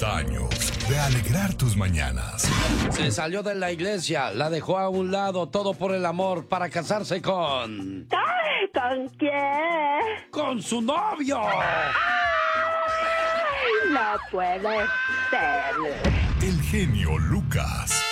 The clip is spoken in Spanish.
50 años de alegrar tus mañanas. Se salió de la iglesia, la dejó a un lado, todo por el amor, para casarse con... ¡Ay! ¿Con quién? ¡Con su novio! ¡Ay! No puede ser. El genio Lucas.